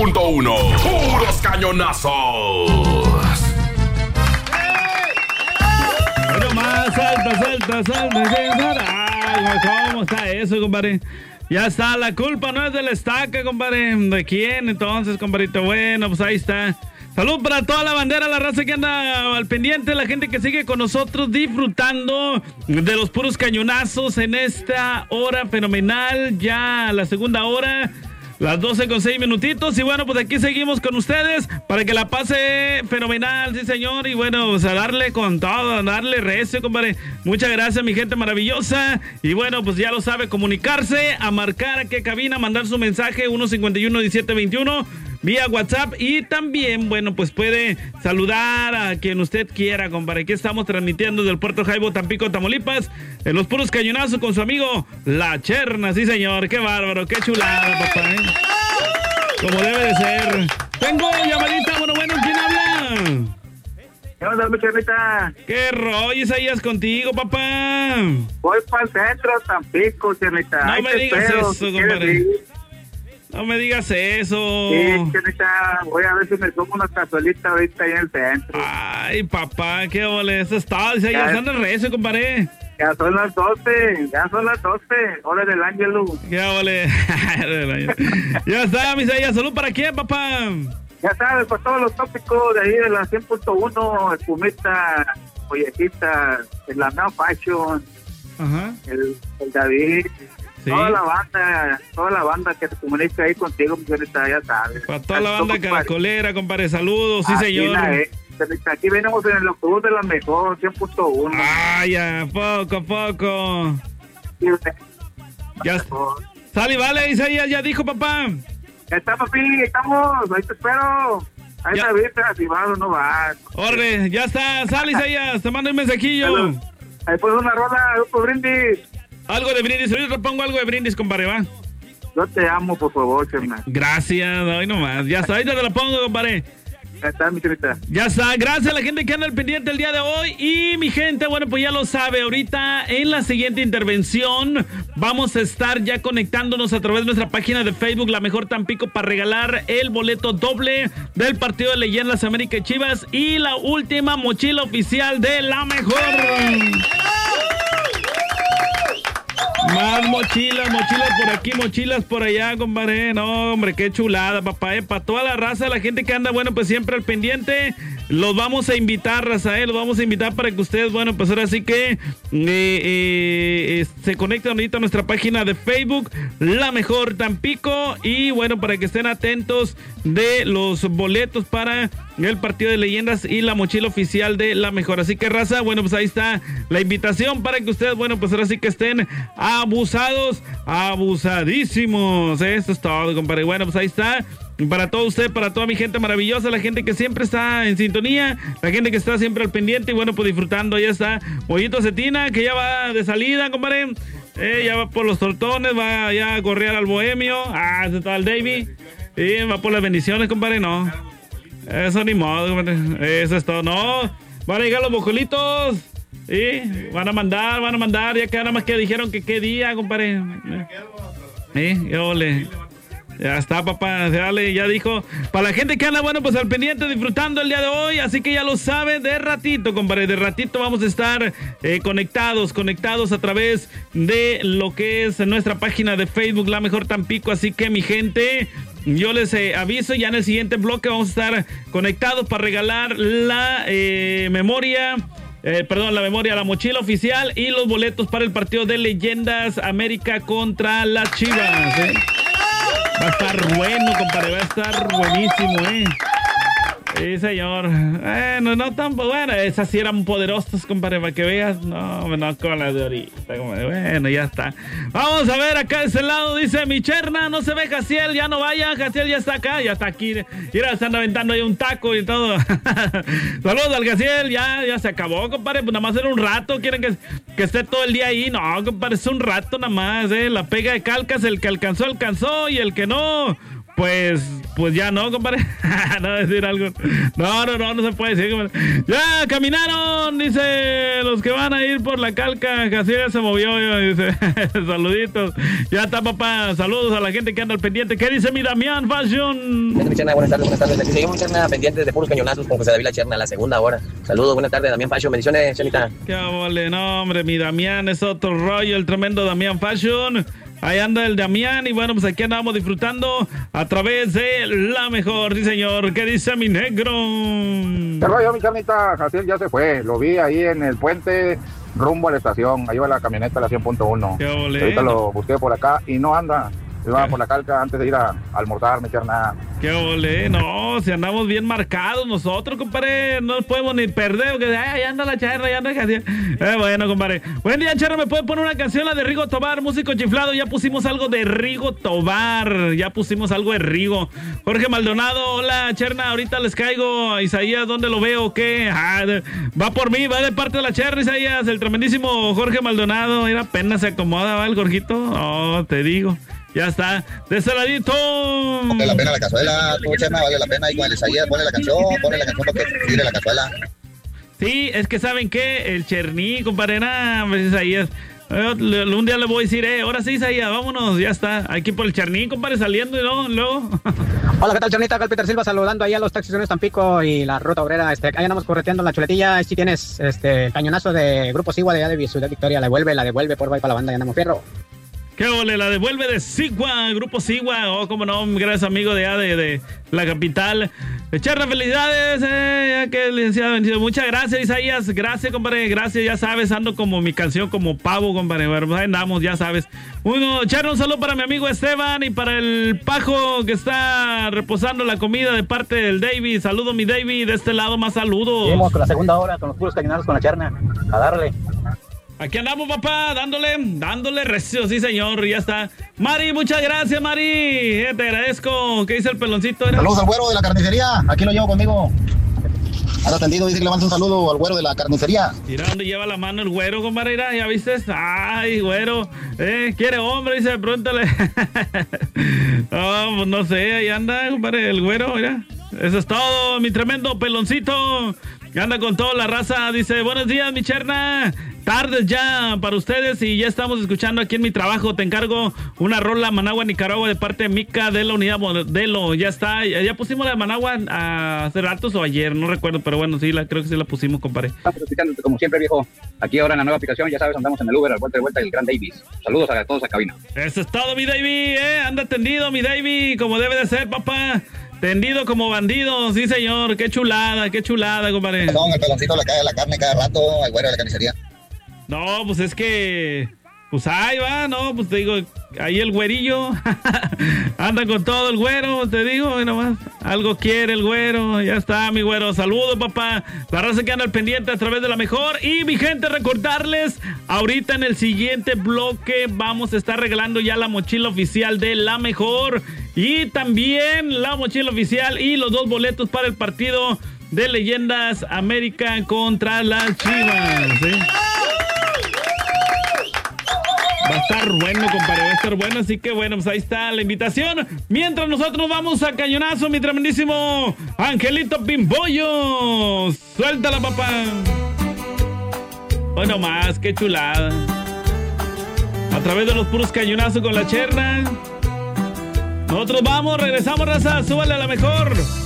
100.1. ¡Puros cañonazos! Bueno, más, salta. Ay, ¿cómo está eso, compadre? Ya está, la culpa no es de la estaca, compadre. ¿De quién entonces, compadrito? Bueno, pues ahí está. Salud para toda la bandera, la raza que anda al pendiente, la gente que sigue con nosotros disfrutando de los puros cañonazos en esta hora fenomenal, ya la segunda hora, las 12:06. Y bueno, pues aquí seguimos con ustedes para que la pase fenomenal, sí señor. Y bueno, pues a darle con todo, a darle recio, compadre. Muchas gracias, mi gente maravillosa. Y bueno, pues ya lo sabe, comunicarse, a marcar a qué cabina, mandar su mensaje 151-1721 vía WhatsApp. Y también, bueno, pues puede saludar a quien usted quiera, compadre. Aquí estamos transmitiendo desde el Puerto Jaibo, Tampico, Tamaulipas, en los puros cañonazos con su amigo La Cherna, sí señor. Qué bárbaro, qué chulada, papá, ¿eh? Como debe de ser. Tengo llamadita, bueno, ¿quién habla? ¿Qué onda, mi Chernita? ¿Qué rollo, Isaías, contigo, papá? Voy para el centro, Tampico, Chernita. No Ahí me te digas espero, eso, si quieres compadre. ir. No me digas eso. Sí, Chernita, voy a ver si me como una cazuelita ahorita ahí en el centro. Ay, papá, qué ole. Eso está, Isaías, anda recio, compadre. Ya son las 12, hora del Ángelo. Qué ole. Ya está, mi Isaías. Salud para quién, papá. Ya sabes, para todos los tópicos de ahí de la 100.1, espumita, ollejita, el Lameo Fashion, Ajá. el David, Sí. toda la banda que se comunica ahí contigo, mi Chernita, ya sabes. Para toda la banda caracolera, compadre. Saludos, sí, señor. Aquí venimos en el autobús de la mejor, 100.1. Ah, ya, poco a poco. Ya sale, vale, Isaías, ya dijo, papá. Ya está, papi, estamos, ahí te espero. Ahí Ya. está, viste, activado, no va. Orre, ya está, sale, Isaías, te mando un mensajillo. Ahí pues una rola, grupo Brindis. Algo de brindis, ahorita pongo algo de brindis, compadre, va. Yo te amo, por favor, Chema. Gracias, hoy nomás. Ya está, ahorita te la pongo, compadre. Ya está, mi Chernita. Ya está, gracias a la gente que anda al pendiente el día de hoy. Y mi gente, bueno, pues ya lo sabe, ahorita en la siguiente intervención vamos a estar ya conectándonos a través de nuestra página de Facebook, La Mejor Tampico, para regalar el boleto doble del partido de Leyendas América y Chivas y la última mochila oficial de La Mejor. Más mochilas por aquí, mochilas por allá, compadre. No, hombre, qué chulada, papá. Para toda la raza, la gente que anda, bueno, pues siempre al pendiente, los vamos a invitar, raza, los vamos a invitar para que ustedes, bueno, pues ahora sí que se conecten ahorita a nuestra página de Facebook, La Mejor Tampico, y bueno, para que estén atentos de los boletos para el partido de Leyendas y la mochila oficial de La Mejor. Así que, raza, bueno, pues ahí está la invitación para que ustedes, bueno, pues ahora sí que estén abusadísimos. Esto es todo, compadre. Bueno, pues ahí está. Para todo usted, para toda mi gente maravillosa, la gente que siempre está en sintonía, la gente que está siempre al pendiente y bueno, pues disfrutando. Ya está Pollito Cetina, que ya va de salida, compadre. Ya va por los tortones, va ya a correr al Bohemio. Se está el Davey. Y va por las bendiciones, compadre. No, eso ni modo, compadre. Eso es todo. No, van a llegar los bocolitos. Y van a mandar. Ya que nada más que dijeron que qué día, compadre. Ya está, papá, dale, ya dijo. Para la gente que anda, bueno, pues al pendiente disfrutando el día de hoy, así que ya lo sabe, de ratito, compadre, de ratito vamos a estar conectados a través de lo que es nuestra página de Facebook, La Mejor Tampico, así que mi gente, yo les aviso, ya en el siguiente bloque vamos a estar conectados para regalar la memoria, la mochila oficial y los boletos para el partido de Leyendas América contra las Chivas, Va a estar bueno, compadre, va a estar buenísimo, Sí, señor. No tan bueno. Esas sí eran poderosas, compadre, para que veas. No con las de ahorita, compadre. Bueno, ya está. Vamos a ver acá de ese lado, dice mi Cherna, no se ve Jaciel, ya no vaya, Jaciel ya está acá, ya está aquí. Mira, están aventando ahí un taco y todo. Saludos al Jaciel, ya se acabó, compadre, pues nada más era un rato, quieren que esté todo el día ahí. No, compadre, es un rato nada más, La pega de calcas, el que alcanzó, y el que no, Pues ya no, compadre. No decir algo. No se puede decir, compadre. Ya caminaron, dice, los que van a ir por la calca, casi ya se movió, dice. Saluditos. Ya está, papá. Saludos a la gente que anda al pendiente. ¿Qué dice mi Damián Fashion? Buenas tardes. Aquí seguimos, Cherna, pendientes de puros cañonazos con José David La Cherna, la segunda hora. Saludos, buenas tardes, Damián Fashion. Bendiciones, Chenita. Qué vale, no, hombre, mi Damián es otro rollo, el tremendo Damián Fashion. Ahí anda el Damián y bueno, pues aquí andamos disfrutando a través de La Mejor, sí señor. ¿Qué dice mi negro? ¿Qué rollo, mi carnita? Jaciel ya se fue, lo vi ahí en el puente rumbo a la estación, ahí va la camioneta la 100.1. Qué ole. Ahorita lo busqué por acá y no anda. Iba por la calca antes de ir a almorzar, mi carnal. Qué ole, no, si andamos bien marcados nosotros, compadre, no nos podemos ni perder, porque ahí anda la charra, ya anda Jaciel. Bueno, compadre. Buen día, charra, ¿me puede poner una canción, la de Rigo Tobar, músico chiflado? Ya pusimos algo de Rigo Tobar, Jorge Maldonado, hola, Cherna, ahorita les caigo. Isaías, ¿dónde lo veo? ¿Qué? Va por mí, va de parte de la Cherra, Isaías, el tremendísimo Jorge Maldonado. Mira, apenas se acomoda, va el Jorgito. Oh, te digo. Ya está, de ese ladito. Vale la pena la cazuela, tú, Chema, vale la pena. Y con el Isaías, ponle la canción porque tire la cazuela. Sí, es que ¿saben qué? El Cherní, compadre, Isaías. Un día le voy a decir, ahora sí, Isaías, vámonos, ya está. Aquí por el Cherní, compadre, saliendo y luego. Hola, ¿qué tal, Chernita? Acá el Peter Silva saludando ahí a los taxis de Tampico y la ruta obrera. Ahí andamos correteando la chuletilla. Ahí sí tienes el cañonazo de Grupo Sigua de allá de Ciudad Victoria. La devuelve, por ahí para la banda, ya andamos fierro. ¡Qué ole! La devuelve de Sigua, Grupo Sigua. Oh, cómo no, gracias amigo de la capital. Echarle felicidades, ya que licenciado vencido. Muchas gracias, Isaías. Gracias, compadre. Gracias, ya sabes, ando como mi canción, como pavo, compadre. Bueno, ahí andamos, ya sabes. Echarle un saludo para mi amigo Esteban y para el Pajo que está reposando la comida de parte del David. Saludo, mi David. De este lado, más saludos. Seguimos con la segunda hora, con los puros cañonazos con la Cherna. A darle. Aquí andamos, papá, dándole recio, sí, señor, ya está. Mari, muchas gracias, Mari. Te agradezco. ¿Qué dice el peloncito? Saludos al güero de la carnicería, aquí lo llevo conmigo. Anda atendido, dice que le manda un saludo al güero de la carnicería. Mira dónde lleva la mano el güero, compadre, ¿ya viste? Ay, güero, quiere hombre, dice, pregúntale. Pues no sé, ahí anda, compadre, el güero, mira. Eso es todo, mi tremendo peloncito. Anda con toda la raza, dice, buenos días, mi Cherna. Tardes ya para ustedes y ya estamos escuchando aquí en mi trabajo. Te encargo una rola Managua, Nicaragua de parte de Mica de la unidad Modelo. Ya está, ya pusimos la de Managua hace ratos o ayer, no recuerdo, pero bueno, sí, creo que sí la pusimos, compadre. Estamos escuchándote como siempre, viejo. Aquí ahora en la nueva aplicación, ya sabes, andamos en el Uber, al vuelta de vuelta y el Gran Davis. Saludos a todos a cabina. Eso es todo, mi David, anda tendido, mi David, como debe de ser, papá. Tendido como bandido, sí, señor. Qué chulada, compadre. Perdón, el peloncito le cae la carne cada rato al güero de la carnicería. No, pues es que... Pues ahí va, no, pues te digo, ahí el güerillo anda con todo el güero, te digo, y nomás algo quiere el güero, ya está, mi güero. Saludos, papá. La raza que anda al pendiente a través de La Mejor. Y mi gente, recordarles, ahorita en el siguiente bloque vamos a estar regalando ya la mochila oficial de La Mejor. Y también la mochila oficial y los 2 boletos para el partido de Leyendas América contra las Chivas, ¿sí? Va a estar bueno, compadre, va a estar bueno, así que bueno, pues ahí está la invitación. Mientras nosotros vamos a cañonazo, mi tremendísimo Angelito Pimbollo. Suéltala, papá. Bueno, más, qué chulada. A través de los puros cañonazos con la Cherna. Nosotros vamos, regresamos, raza, súbale a La Mejor.